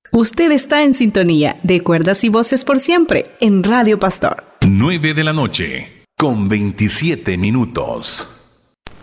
Usted está en sintonía de Cuerdas y Voces por Siempre en Radio Pastor. 9 de la noche, con 27 minutos.